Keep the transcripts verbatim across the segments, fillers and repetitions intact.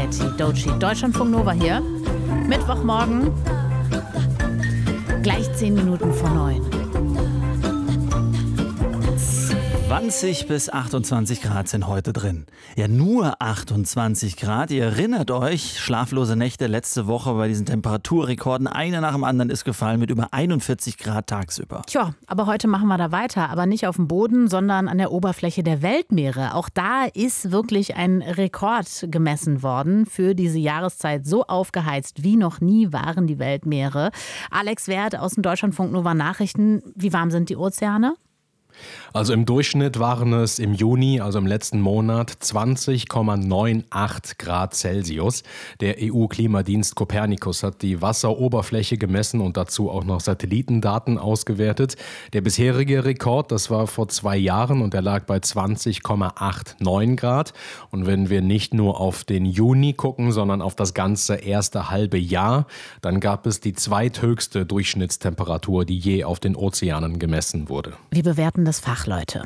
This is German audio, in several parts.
Mighty Doechii. Deutschlandfunk Nova hier. Mittwochmorgen, gleich zehn Minuten vor neun. zwanzig bis achtundzwanzig Grad sind heute drin. Ja, nur achtundzwanzig Grad. Ihr erinnert euch, schlaflose Nächte letzte Woche bei diesen Temperaturrekorden. Einer nach dem anderen ist gefallen mit über einundvierzig Grad tagsüber. Tja, aber heute machen wir da weiter. Aber nicht auf dem Boden, sondern an der Oberfläche der Weltmeere. Auch da ist wirklich ein Rekord gemessen worden für diese Jahreszeit. So aufgeheizt wie noch nie waren die Weltmeere. Alex Wert aus dem Deutschlandfunk Nova Nachrichten. Wie warm sind die Ozeane? Also im Durchschnitt waren es im Juni, also im letzten Monat, zwanzig Komma achtundneunzig Grad Celsius. Der E U-Klimadienst Copernicus hat die Wasseroberfläche gemessen und dazu auch noch Satellitendaten ausgewertet. Der bisherige Rekord, das war vor zwei Jahren und der lag bei zwanzig Komma neunundachtzig Grad. Und wenn wir nicht nur auf den Juni gucken, sondern auf das ganze erste halbe Jahr, dann gab es die zweithöchste Durchschnittstemperatur, die je auf den Ozeanen gemessen wurde. Wie bewerten das Fachleute?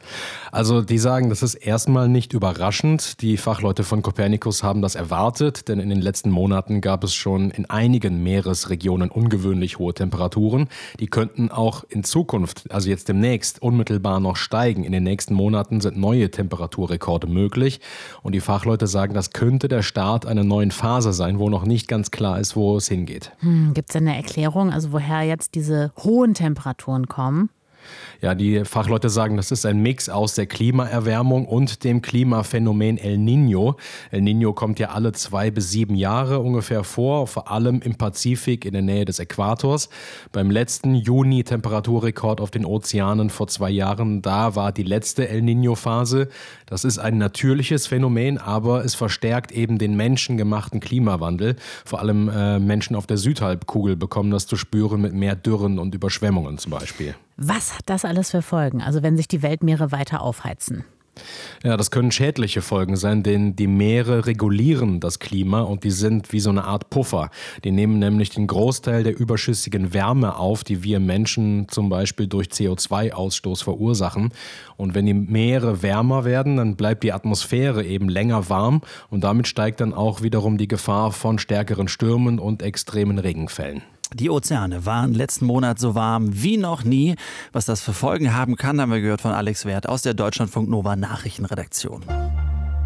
Also die sagen, das ist erstmal nicht überraschend. Die Fachleute von Copernicus haben das erwartet, denn in den letzten Monaten gab es schon in einigen Meeresregionen ungewöhnlich hohe Temperaturen. Die könnten auch in Zukunft, also jetzt demnächst, unmittelbar noch steigen. In den nächsten Monaten sind neue Temperaturrekorde möglich. Und die Fachleute sagen, das könnte der Start einer neuen Phase sein, wo noch nicht ganz klar ist, wo es hingeht. Hm, gibt es denn eine Erklärung, also woher jetzt diese hohen Temperaturen kommen? Ja, die Fachleute sagen, das ist ein Mix aus der Klimaerwärmung und dem Klimaphänomen El Niño. El Niño kommt ja alle zwei bis sieben Jahre ungefähr vor, vor allem im Pazifik in der Nähe des Äquators. Beim letzten Juni-Temperaturrekord auf den Ozeanen vor zwei Jahren, da war die letzte El Niño-Phase. Das ist ein natürliches Phänomen, aber es verstärkt eben den menschengemachten Klimawandel. Vor allem äh, Menschen auf der Südhalbkugel bekommen das zu spüren mit mehr Dürren und Überschwemmungen zum Beispiel. Was hat das alles für Folgen, also wenn sich die Weltmeere weiter aufheizen? Ja, das können schädliche Folgen sein, denn die Meere regulieren das Klima und die sind wie so eine Art Puffer. Die nehmen nämlich den Großteil der überschüssigen Wärme auf, die wir Menschen zum Beispiel durch C O zwei Ausstoß verursachen. Und wenn die Meere wärmer werden, dann bleibt die Atmosphäre eben länger warm und damit steigt dann auch wiederum die Gefahr von stärkeren Stürmen und extremen Regenfällen. Die Ozeane waren letzten Monat so warm wie noch nie. Was das für Folgen haben kann, haben wir gehört von Alex Wert aus der Deutschlandfunk Nova Nachrichtenredaktion.